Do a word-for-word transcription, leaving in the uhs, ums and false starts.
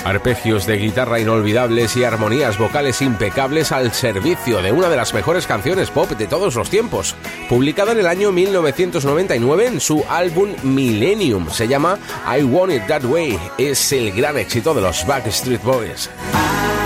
Arpegios de guitarra inolvidables y armonías vocales impecables al servicio de una de las mejores canciones pop de todos los tiempos. Publicada en el año mil novecientos noventa y nueve en su álbum Millennium, se llama I Want It That Way. Es el gran éxito de los Backstreet Boys.